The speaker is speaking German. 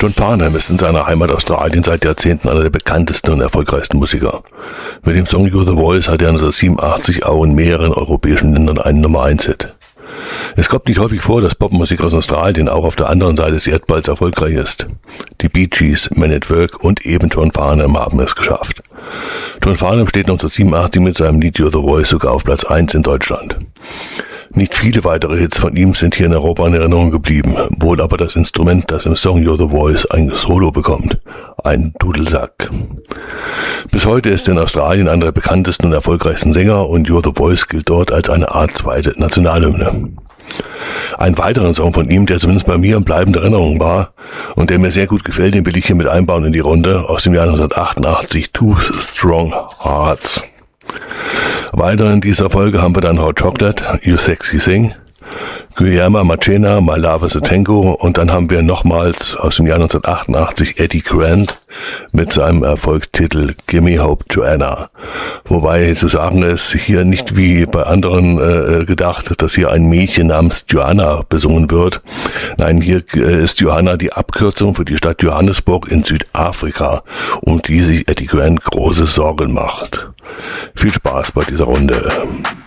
John Farnham ist in seiner Heimat Australien seit Jahrzehnten einer der bekanntesten und erfolgreichsten Musiker. Mit dem Song You're the Voice hat er 1987 auch in mehreren europäischen Ländern einen Nummer-1-Hit. Es kommt nicht häufig vor, dass Popmusik aus Australien auch auf der anderen Seite des Erdballs erfolgreich ist. Die Bee Gees, Men at Work und eben John Farnham haben es geschafft. John Farnham steht 1987 mit seinem Lied You're the Voice sogar auf Platz 1 in Deutschland. Nicht viele weitere Hits von ihm sind hier in Europa in Erinnerung geblieben, wohl aber das Instrument, das im Song You're the Voice ein Solo bekommt. Ein Dudelsack. Bis heute ist er in Australien einer der bekanntesten und erfolgreichsten Sänger und You're the Voice gilt dort als eine Art zweite Nationalhymne. Einen weiteren Song von ihm, der zumindest bei mir in bleibender Erinnerung war und der mir sehr gut gefällt, den will ich hier mit einbauen in die Runde, aus dem Jahr 1988, Two Strong Hearts. Weiter in dieser Folge haben wir dann Hot Chocolate, You Sexy Thing, Guillermo Marchena, My Love is a Tango und dann haben wir nochmals aus dem Jahr 1988 Eddie Grant mit seinem Erfolgstitel Gimme Hope Joanna. Wobei zu sagen ist, hier nicht wie bei anderen gedacht, dass hier ein Mädchen namens Joanna besungen wird. Nein, hier ist Johanna die Abkürzung für die Stadt Johannesburg in Südafrika, um die sich Eddie Grant große Sorgen macht. Viel Spaß bei dieser Runde.